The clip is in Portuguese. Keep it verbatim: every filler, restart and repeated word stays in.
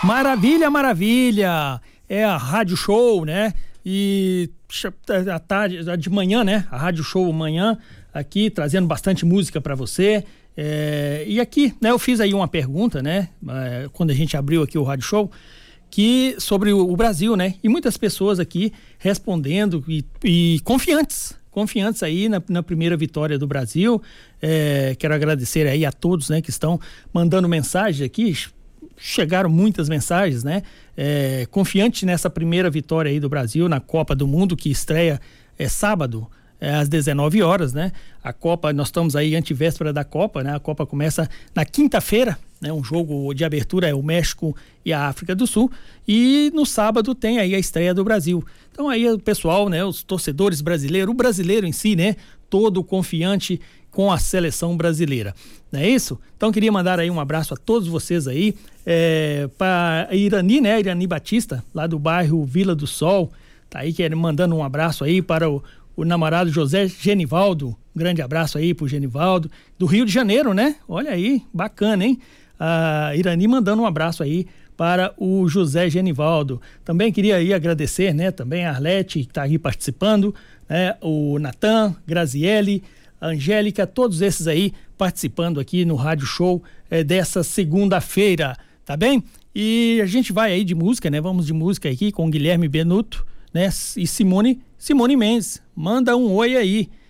Maravilha, maravilha! É a Rádio Show, né? E à tarde, de manhã, né? A Rádio Show amanhã, aqui trazendo bastante música para você. É, e aqui, né? Eu fiz aí uma pergunta, né? É, quando a gente abriu aqui o Rádio Show, que sobre o, o Brasil, né? E muitas pessoas aqui respondendo e, e confiantes. Confiantes aí na, na primeira vitória do Brasil. É, quero agradecer aí a todos, né? Que estão mandando mensagem aqui. Chegaram muitas mensagens, né? É, confiante nessa primeira vitória aí do Brasil na Copa do Mundo, que estreia é, sábado, é, às dezenove horas, né? A Copa, nós estamos aí antivéspera da Copa, né? A Copa começa na quinta-feira, né? Um jogo de abertura é o México e a África do Sul, e no sábado tem aí a estreia do Brasil. Então aí o pessoal, né? Os torcedores brasileiros, o brasileiro em si, né? Todo confiante com a seleção brasileira, não é isso? Então queria mandar aí um abraço a todos vocês aí, é, para a Irani, né, Irani Batista, lá do bairro Vila do Sol, tá aí querendo, mandando um abraço aí para o, o namorado José Genivaldo, um grande abraço aí pro Genivaldo, do Rio de Janeiro, né? Olha aí, bacana, hein? A Irani mandando um abraço aí para o José Genivaldo. Também queria aí agradecer, né, também a Arlete, que tá aí participando, né, o Natan, Graziele, Angélica, todos esses aí participando aqui no Rádio Show é, dessa segunda-feira, tá bem? E a gente vai aí de música, né? Vamos de música aqui com Guilherme Benuto, né? E Simone, Simone Mendes. Manda um oi aí.